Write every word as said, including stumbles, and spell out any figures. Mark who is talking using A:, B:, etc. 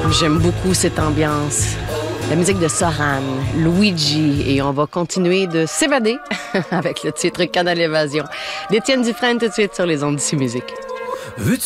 A: J'aime beaucoup cette ambiance. La musique de Soran, Luigi, et on va continuer de s'évader avec le titre Canal Évasion. d'Étienne Dufresne tout de suite sur les ondes d'ici musique.
B: Veux-tu